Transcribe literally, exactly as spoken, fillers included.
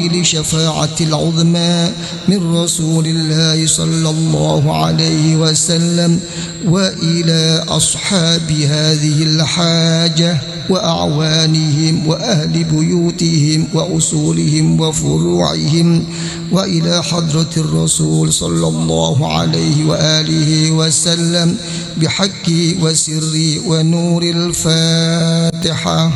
لشفاعة العظمى من رسول الله صلى الله عليه وسلم، وإلى أصحاب هذه الحاجة وأعوانهم وأهل بيوتهم وأصولهم وفروعهم، وإلى حضرة الرسول صلى الله عليه وآله وسلم بحق وسر ونور الفاتحة.